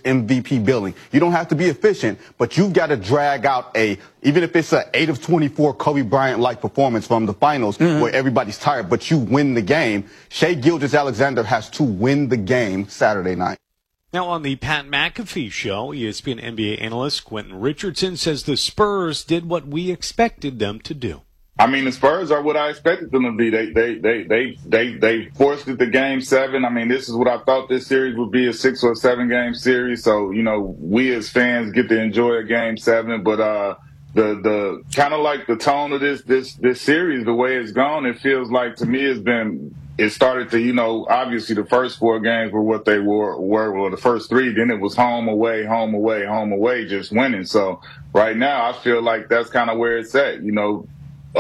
MVP billing. You don't have to be efficient, but you've got to drag out even if it's an 8 of 24 Kobe Bryant-like performance from the finals where everybody's tired, but you win the game. Shai Gilgeous-Alexander has to win the game Saturday night. Now on the Pat McAfee show, ESPN NBA analyst Quentin Richardson says the Spurs did what we expected them to do. I mean, the Spurs are what I expected them to be. They forced it to Game 7. I mean, this is what I thought this series would be, a 6 or 7 game series. So, you know, we as fans get to enjoy a Game 7. But the kind of like the tone of this series, the way it's gone, it feels like to me it started to, you know, obviously the first 4 games were what they were, or the first 3. Then it was home, away, home, away, home, away, just winning. So right now I feel like that's kind of where it's at, you know.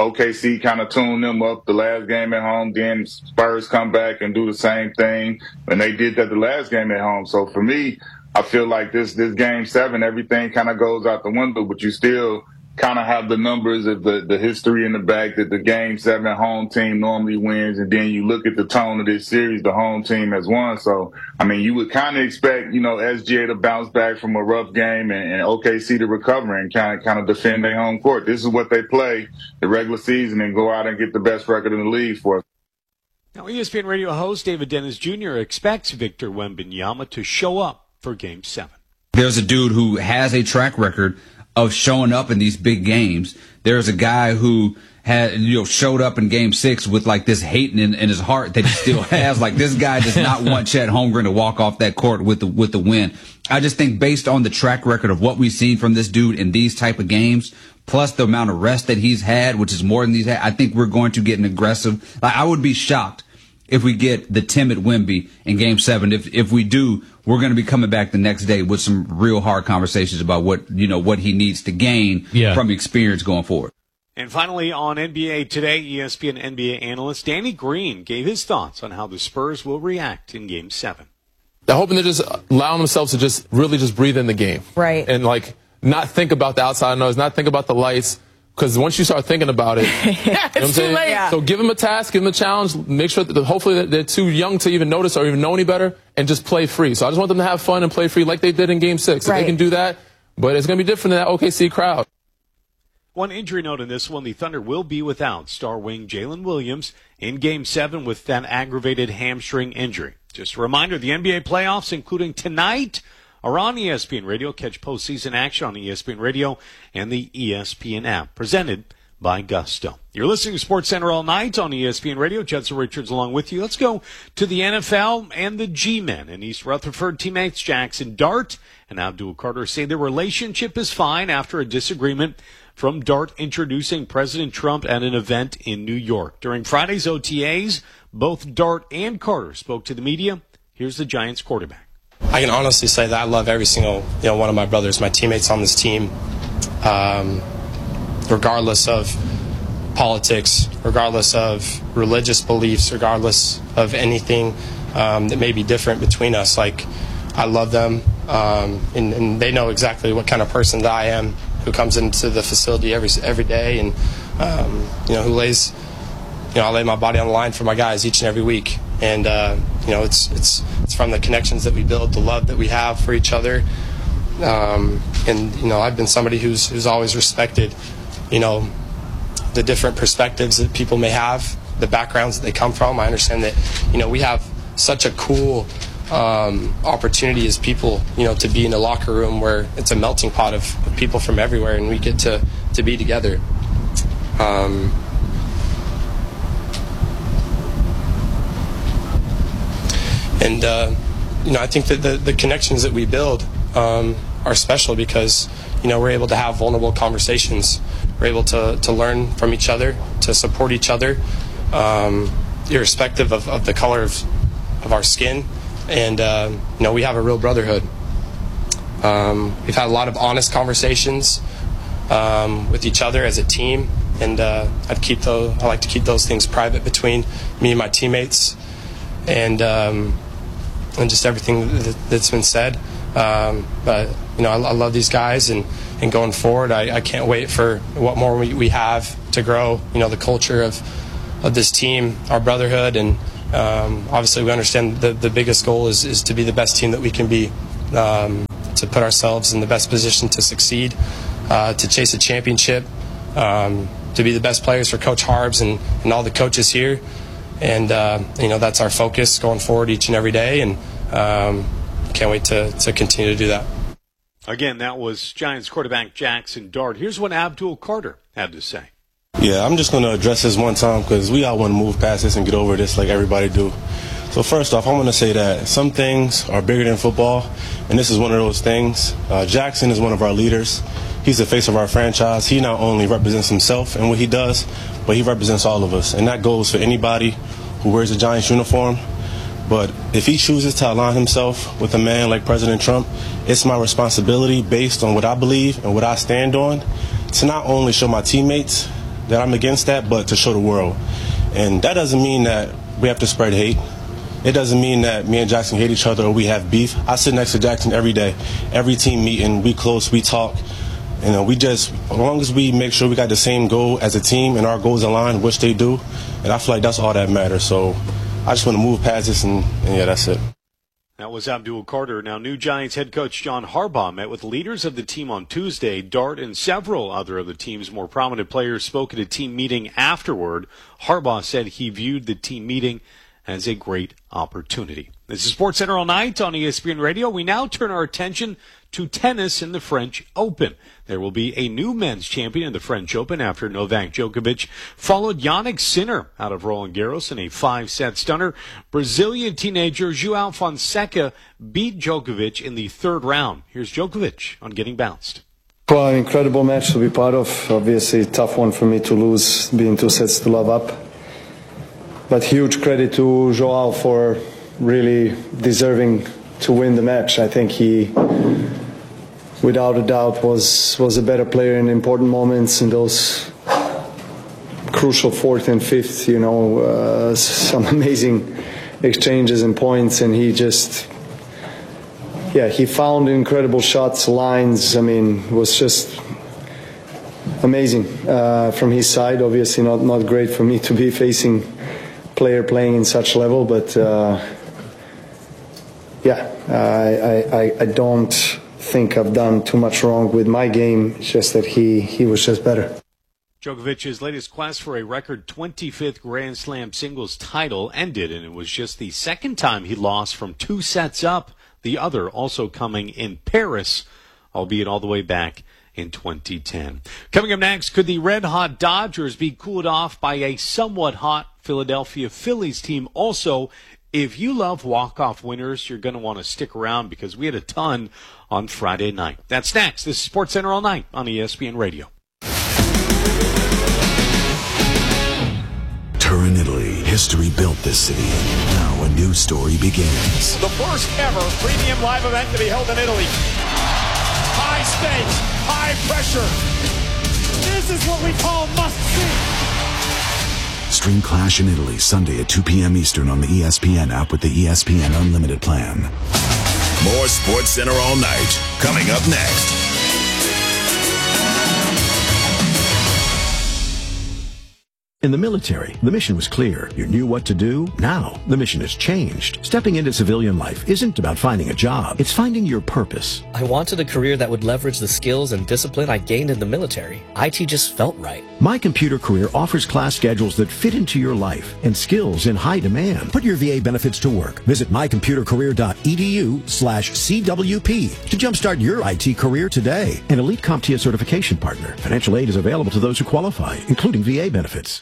OKC kind of tuned them up the last game at home. Then Spurs come back and do the same thing. And they did that the last game at home. So for me, I feel like this Game 7, everything kind of goes out the window, but you still kind of have the numbers of the history in the back that the Game 7 home team normally wins. And then you look at the tone of this series, the home team has won. So, I mean, you would kind of expect, you know, SGA to bounce back from a rough game and OKC to recover and kind of defend their home court. This is what they play the regular season and go out and get the best record in the league for. Now, ESPN Radio host David Dennis Jr. expects Victor Wembanyama to show up for Game 7. There's a dude who has a track record of showing up in these big games. There's a guy who had, you know, showed up in Game 6 with like this hate in his heart that he still has. Like, this guy does not want Chet Holmgren to walk off that court with the win. I just think based on the track record of what we've seen from this dude in these type of games, plus the amount of rest that he's had, which is more than he's had, I think we're going to get an aggressive. Like, I would be shocked if we get the timid Wemby in Game 7. If we do, we're going to be coming back the next day with some real hard conversations about what he needs to gain from experience going forward. And finally, on NBA Today, ESPN NBA analyst Danny Green gave his thoughts on how the Spurs will react in Game 7. They're hoping they're just allowing themselves to just really just breathe in the game. Right. And, like, not think about the outside noise, not think about the lights. Because once you start thinking about it, you know what I'm saying? Yeah. So give them a task, give them a challenge, make sure that hopefully they're too young to even notice or even know any better, and just play free. So I just want them to have fun and play free like they did in Game 6. Right. If they can do that, but it's going to be different than that OKC crowd. One injury note in this one, the Thunder will be without star wing Jalen Williams in Game 7 with that aggravated hamstring injury. Just a reminder, the NBA playoffs, including tonight, are on ESPN Radio. Catch postseason action on ESPN Radio and the ESPN app. Presented by Gusto. You're listening to Sports Center all night on ESPN Radio. Judson Richards along with you. Let's go to the NFL and the G-Men. And East Rutherford teammates Jackson Dart and Abdul Carter say their relationship is fine after a disagreement from Dart introducing President Trump at an event in New York. During Friday's OTAs, both Dart and Carter spoke to the media. Here's the Giants quarterback. I can honestly say that I love every single one of my brothers, my teammates on this team, regardless of politics, regardless of religious beliefs, regardless of anything that may be different between us. Like, I love them, and they know exactly what kind of person that I am, who comes into the facility every day, and who lays, I lay my body on the line for my guys each and every week. And it's from the connections that we build, the love that we have for each other. I've been somebody who's always respected, the different perspectives that people may have, the backgrounds that they come from. I understand that, we have such a cool opportunity as people, to be in a locker room where it's a melting pot of people from everywhere, and we get to be together. I think that the connections that we build are special because, we're able to have vulnerable conversations. We're able to learn from each other, to support each other, irrespective of the color of our skin. And, we have a real brotherhood. We've had a lot of honest conversations with each other as a team. And I like to keep those things private between me and my teammates. And just everything that's been said. But I love these guys, and going forward, I can't wait for what more we have to grow, the culture of this team, our brotherhood, and obviously we understand the biggest goal is to be the best team that we can be. to put ourselves in the best position to succeed, to chase a championship, to be the best players for Coach Harbs and all the coaches here. And, that's our focus going forward each and every day, and can't wait to continue to do that. Again, that was Giants quarterback Jackson Dart. Here's what Abdul Carter had to say. Yeah, I'm just going to address this one time because we all want to move past this and get over this like everybody do. So first off, I want to say that some things are bigger than football, and this is one of those things. Jackson is one of our leaders. He's the face of our franchise. He not only represents himself and what he does, but he represents all of us. And that goes for anybody who wears a Giants uniform. But if he chooses to align himself with a man like President Trump, it's my responsibility, based on what I believe and what I stand on, to not only show my teammates that I'm against that, but to show the world. And that doesn't mean that we have to spread hate. It doesn't mean that me and Jackson hate each other or we have beef. I sit next to Jackson every day. Every team meeting, we close, we talk. As long as we make sure we got the same goal as a team and our goals align, which they do, and I feel like that's all that matters. So I just want to move past this, and yeah, that's it. That was Abdul Carter. Now, new Giants head coach John Harbaugh met with leaders of the team on Tuesday. Dart and several other of the team's more prominent players spoke at a team meeting afterward. Harbaugh said he viewed the team meeting as a great opportunity. This is SportsCenter All Night on ESPN Radio. We now turn our attention to tennis in the French Open. There will be a new men's champion in the French Open after Novak Djokovic followed Jannik Sinner out of Roland Garros in a 5-set stunner. Brazilian teenager João Fonseca beat Djokovic in the third round. Here's Djokovic on getting bounced. Well, incredible match to be part of. Obviously, tough one for me to lose, being 2 sets to love up. But huge credit to João for really deserving to win the match. I think he, without a doubt, was a better player in important moments in those crucial fourth and fifth, some amazing exchanges and points, and he just, he found incredible shots, lines. I mean, it was just amazing from his side. Obviously not great for me to be facing player playing in such level, but I don't think I've done too much wrong with my game. It's just that he was just better. Djokovic's latest quest for a record 25th Grand Slam singles title ended, and it was just the second time he lost from 2 sets up, the other also coming in Paris, albeit all the way back in 2010. Coming up next, could the red-hot Dodgers be cooled off by a somewhat hot Philadelphia Phillies team? Also, if you love walk-off winners, you're going to want to stick around because we had a ton on Friday night. That's next. This is SportsCenter All Night on ESPN Radio. Turin, Italy. History built this city. Now a new story begins. The first ever premium live event to be held in Italy. High stakes, high pressure. This is what we call must-see. Stream Clash in Italy Sunday at 2 p.m. Eastern on the ESPN app with the ESPN Unlimited plan. More SportsCenter All Night coming up next. In the military, the mission was clear. You knew what to do. Now, the mission has changed. Stepping into civilian life isn't about finding a job. It's finding your purpose. I wanted a career that would leverage the skills and discipline I gained in the military. IT just felt right. My Computer Career offers class schedules that fit into your life and skills in high demand. Put your VA benefits to work. Visit mycomputercareer.edu/CWP to jumpstart your IT career today. An elite CompTIA certification partner. Financial aid is available to those who qualify, including VA benefits.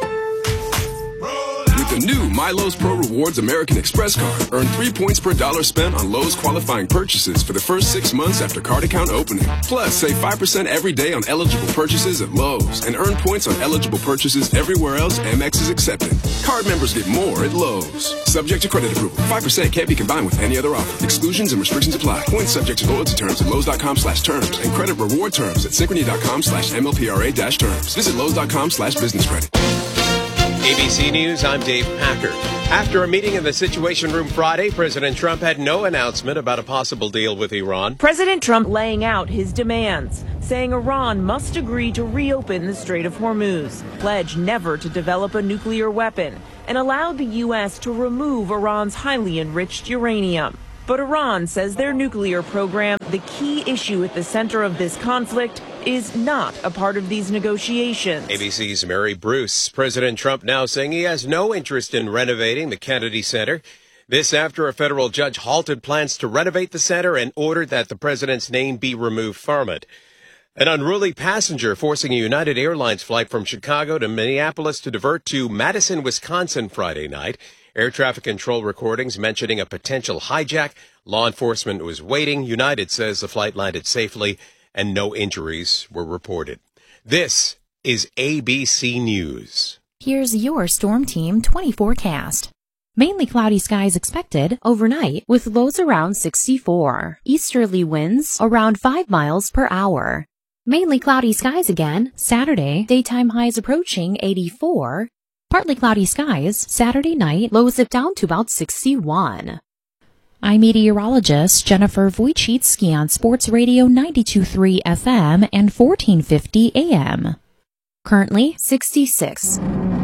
The new My Lowe's Pro Rewards American Express card. Earn 3 points per dollar spent on Lowe's qualifying purchases for the first 6 months after card account opening. Plus, save 5% every day on eligible purchases at Lowe's and earn points on eligible purchases everywhere else Amex is accepted. Card members get more at Lowe's. Subject to credit approval. 5% can't be combined with any other offer. Exclusions and restrictions apply. Points subject to loyalty terms at Lowe's.com/terms and credit reward terms at Synchrony.com/MLPRA-terms. Visit Lowe's.com/business credit. ABC News, I'm Dave Packard. After a meeting in the Situation Room Friday, President Trump had no announcement about a possible deal with Iran. President Trump laying out his demands, saying Iran must agree to reopen the Strait of Hormuz, pledge never to develop a nuclear weapon, and allow the U.S. to remove Iran's highly enriched uranium. But Iran says their nuclear program, the key issue at the center of this conflict, is not a part of these negotiations. ABC's Mary Bruce. President Trump now saying he has no interest in renovating the Kennedy Center. This after a federal judge halted plans to renovate the center and ordered that the president's name be removed from it. An unruly passenger forcing a United Airlines flight from Chicago to Minneapolis to divert to Madison, Wisconsin Friday night. Air traffic control recordings mentioning a potential hijack. Law enforcement was waiting. United says the flight landed safely and no injuries were reported. This is ABC News. Here's your Storm Team 20 forecast. Mainly cloudy skies expected overnight with lows around 64. Easterly winds around 5 miles per hour. Mainly cloudy skies again Saturday, daytime highs approaching 84. Partly cloudy skies Saturday night, lows dip down to about 61. I'm meteorologist Jennifer Wojcicki on Sports Radio 92.3 FM and 1450 AM. Currently 66.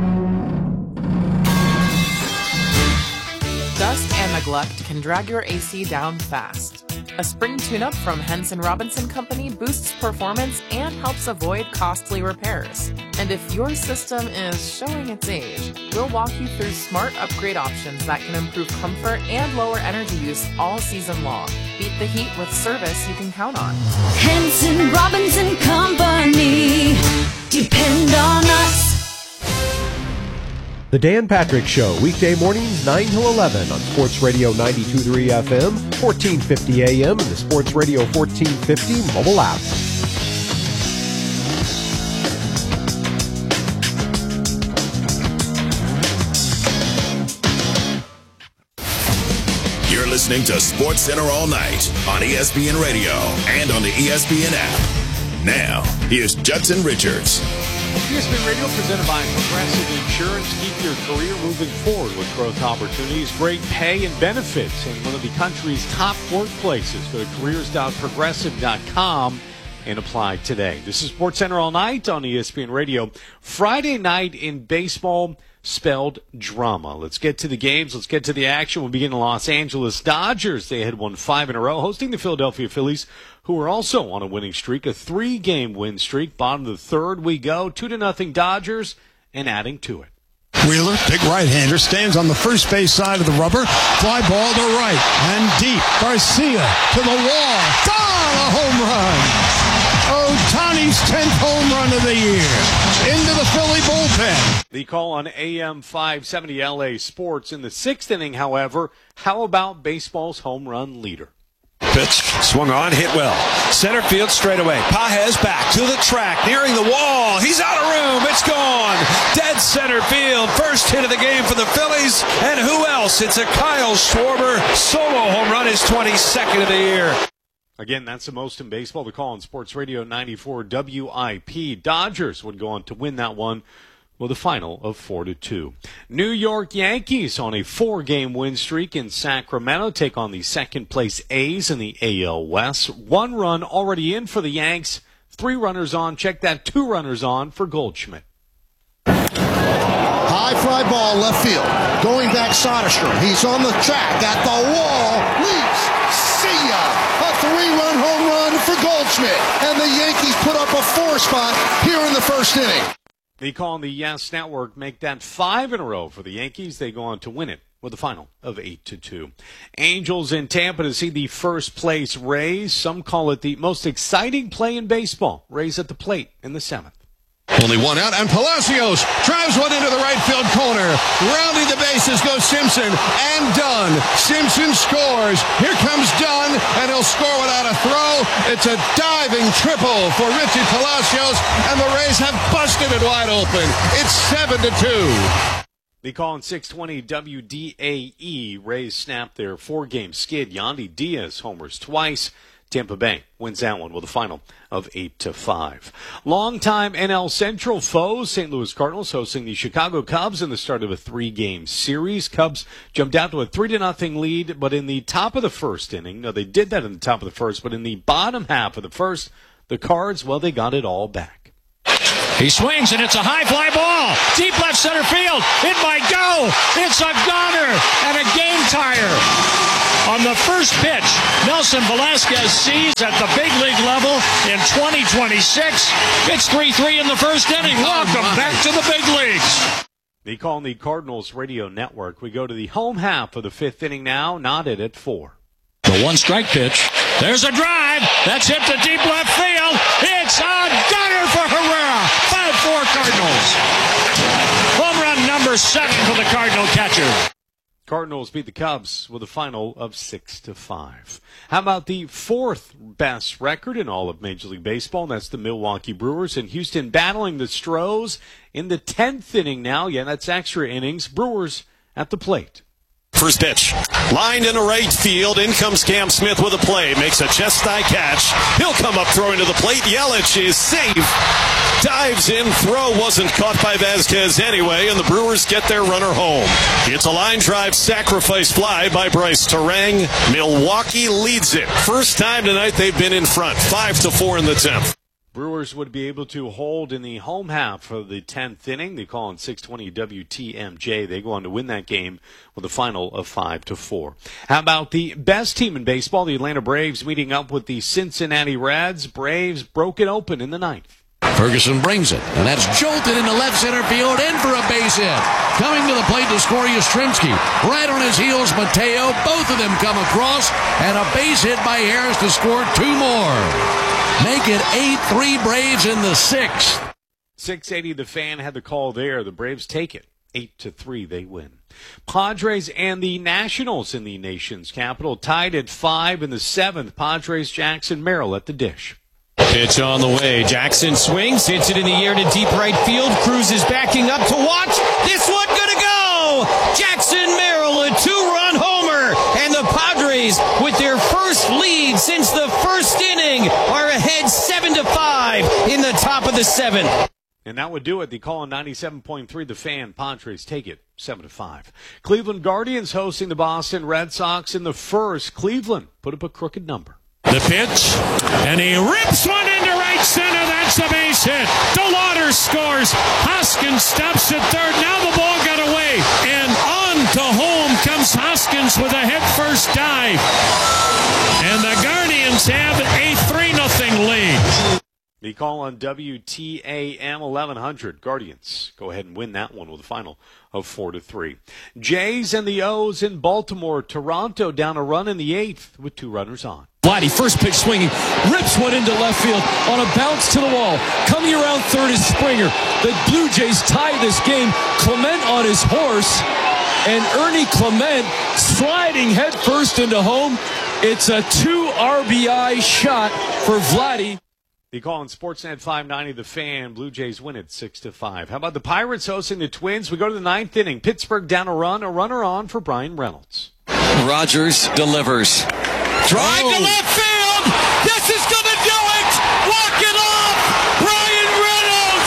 Dust and neglect can drag your AC down fast. A spring tune-up from Henson Robinson Company boosts performance and helps avoid costly repairs. And if your system is showing its age, we'll walk you through smart upgrade options that can improve comfort and lower energy use all season long. Beat the heat with service you can count on. Henson Robinson Company. Depend on us. The Dan Patrick Show, weekday mornings 9 to 11 on Sports Radio 92.3 FM, 1450 AM, and the Sports Radio 1450 mobile app. You're listening to Sports Center all night on ESPN Radio and on the ESPN app. Now, here's Judson Richards. ESPN Radio presented by Progressive Insurance. Keep your career moving forward with growth opportunities, great pay and benefits in one of the country's top workplaces. Go to careers.progressive.com and apply today. This is SportsCenter All Night on ESPN Radio. Friday night in baseball spelled drama. Let's get to the games. Let's get to the action. We'll begin the Los Angeles Dodgers. They had won 5 in a row, hosting the Philadelphia Phillies, who are also on a winning streak, a 3-game win streak. Bottom of the third we go, 2-0 Dodgers, and adding to it. Wheeler, big right-hander, stands on the first base side of the rubber. Fly ball to right and deep. Garcia to the wall. Gone! A home run! Ohtani's 10th home run of the year. Into the Philly bullpen. The call on AM 570 LA Sports. In the 6th inning, however, how about baseball's home run leader? Pitch swung on, hit well. Center field straight away. Pages back to the track, nearing the wall. He's out of room. It's gone. Dead center field. First hit of the game for the Phillies. And who else? It's a Kyle Schwarber solo home run, his 22nd of the year. Again, that's the most in baseball. The call on Sports Radio 94 WIP. Dodgers would go on to win that one with a final of 4-2. New York Yankees on a 4-game win streak in Sacramento take on the second-place A's in the AL West. 1 run already in for the Yanks. 3 runners on. Check that, 2 runners on for Goldschmidt. High fly ball left field. Going back Soderstrom. He's on the track at the wall. Leaps. See ya! A 3-run home run for Goldschmidt. And the Yankees put up a 4 spot here in the first inning. The call on the Yes Network make that 5 in a row for the Yankees. They go on to win it with a final of 8-2. Angels in Tampa to see the first place Rays. Some call it the most exciting play in baseball. Rays at the plate in the 7th. Only 1 out, and Palacios drives one into the right field corner. Rounding the bases goes Simpson, and Dunn. Simpson scores. Here comes Dunn, and he'll score without a throw. It's a diving triple for Richie Palacios, and the Rays have busted it wide open. It's 7-2. The call on 620 WDAE. Rays snap their 4-game skid. Yandy Diaz homers twice. Tampa Bay wins that one with a final of 8-5. Longtime NL Central foes, St. Louis Cardinals hosting the Chicago Cubs in the start of a 3-game series. Cubs jumped out to a 3-0 lead, but in the top of the first inning, no, they did that in the top of the first, but in the bottom half of the first, the Cards, well, they got it all back. He swings, and it's a high fly ball. Deep left center field. It might go. It's a goner and a game tire. On the first pitch, Nelson Velasquez sees at the big league level in 2026. It's 3-3 in the first inning. Welcome back to the big leagues. They call on the Cardinals radio network. We go to the home half of the fifth inning now, knotted at 4. The one strike pitch. There's a drive. That's hit to deep left field. It's a gunner for Herrera. 5-4 Cardinals. Home run number 7 for the Cardinal catcher. Cardinals beat the Cubs with a final of 6-5. How about the fourth best record in all of Major League Baseball? And that's the Milwaukee Brewers in Houston battling the Stros in the 10th inning now. Yeah, that's extra innings. Brewers at the plate. First pitch. Lined into right field. In comes Cam Smith with a play. Makes a chest-high catch. He'll come up throwing to the plate. Yelich is safe. Dives in. Throw wasn't caught by Vasquez anyway, and the Brewers get their runner home. It's a line drive sacrifice fly by Bryce Terang. Milwaukee leads it. First time tonight they've been in front. 5-4 in the 10th. Brewers would be able to hold in the home half of the 10th inning. They call on 620 WTMJ. They go on to win that game with a final of 5-4. How about the best team in baseball, the Atlanta Braves, meeting up with the Cincinnati Reds? Braves broke it open in the 9th. Ferguson brings it, and that's jolted into left center field, in for a base hit. Coming to the plate to score Yastrzemski. Right on his heels, Mateo. Both of them come across, and a base hit by Harris to score 2 more. Make it 8-3 Braves in the 6th. 680 The Fan had the call there. The Braves take it. 8-3 they win. Padres and the Nationals in the nation's capital tied at 5 in the 7th. Padres, Jackson Merrill at the dish. Pitch on the way. Jackson swings, hits it in the air to deep right field. Cruz is backing up to watch. This one gonna go! Jackson Merrill, a 2-run homer. And the Padres, with their first lead since the first inning, are ahead 7-5 in the top of the 7th. And that would do it. The call on 97.3 The Fan. Padres take it 7-5. Cleveland Guardians hosting the Boston Red Sox in the first. Cleveland put up a crooked number. The pitch, and he rips one into right center. That's a base hit. DeLauder scores. Hoskins stops at third. Now the ball got away, and on to home comes Hoskins with a head-first dive. And the Guardians have a 3-0 lead. The call on WTAM 1100. Guardians go ahead and win that one with a final of 4-3. Jays and the O's in Baltimore. Toronto down a run in the 8th with 2 runners on. Vladdy, first pitch swinging, rips one into left field on a bounce to the wall. Coming around third is Springer. The Blue Jays tie this game. Clement on his horse, and Ernie Clement sliding head first into home. It's a 2 RBI shot for Vladdy. The call on Sportsnet 590 The Fan. Blue Jays win it 6-5. How about the Pirates hosting the Twins? We go to the 9th inning. Pittsburgh down a runner on for Brian Reynolds. Rogers delivers. Drive to left field. This is going to do it. Walk it off. Brian Reynolds.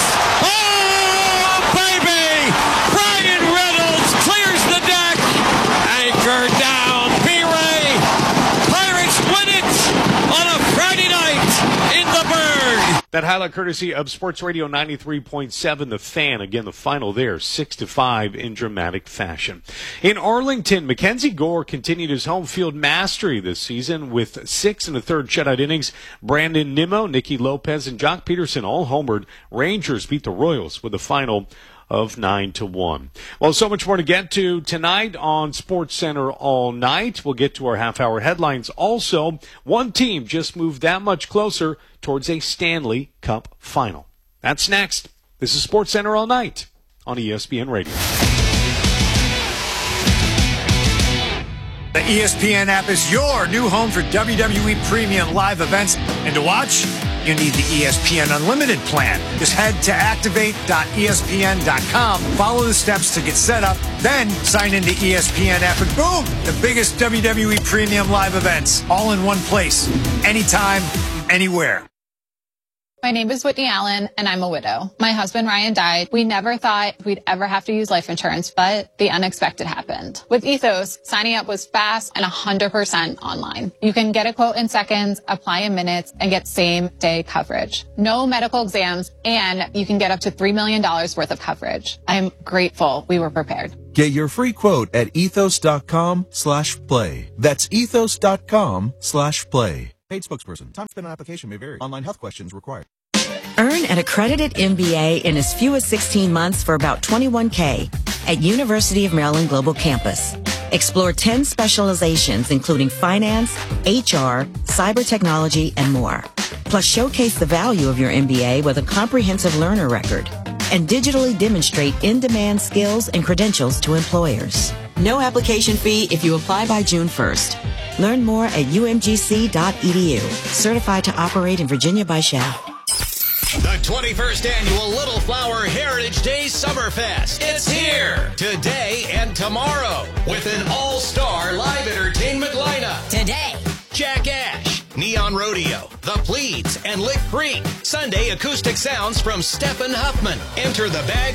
Oh, baby. Brian Reynolds clears the deck. Anchor down. B-Ray. Pirates win it on a Friday night in the Berg. That highlight courtesy of Sports Radio 93.7 The Fan. Again, the final there, 6-5 in dramatic fashion. In Arlington, Mackenzie Gore continued his home field mastery this season with 6 1/3 shutout innings. Brandon Nimmo, Nicky Lopez, and Jock Peterson all homered. Rangers beat the Royals with a final of 9-1. Well, so much more to get to tonight on Sports Center all night. We'll get to our half-hour headlines. Also, one team just moved that much closer towards a Stanley Cup final. That's next. This is Sports Center all night on ESPN Radio. The ESPN app is your new home for WWE Premium live events. And to watch, you need the ESPN Unlimited plan. Just head to activate.espn.com, follow the steps to get set up, then sign into ESPN app, and boom, the biggest WWE Premium live events, all in one place, anytime, anywhere. My name is Whitney Allen, and I'm a widow. My husband, Ryan, died. We never thought we'd ever have to use life insurance, but the unexpected happened. With Ethos, signing up was fast and 100% online. You can get a quote in seconds, apply in minutes, and get same-day coverage. No medical exams, and you can get up to $3 million worth of coverage. I'm grateful we were prepared. Get your free quote at ethos.com/play. That's ethos.com/play. Paid spokesperson. Time spent on application may vary. Online health questions required. Earn an accredited MBA in as few as 16 months for about $21K at University of Maryland Global Campus. Explore 10 specializations, including finance, HR, cyber technology, and more. Plus, showcase the value of your MBA with a comprehensive learner record and digitally demonstrate in-demand skills and credentials to employers. No application fee if you apply by June 1st. Learn more at umgc.edu. Certified to operate in Virginia by Shaft. The 21st Annual Little Flower Heritage Day Summerfest. It's here today and tomorrow with an all-star live entertainment lineup. Today, Jack Ash, Neon Rodeo, The Pleats, and Lick Creek. Sunday, acoustic sounds from Stephen Huffman. Enter the bag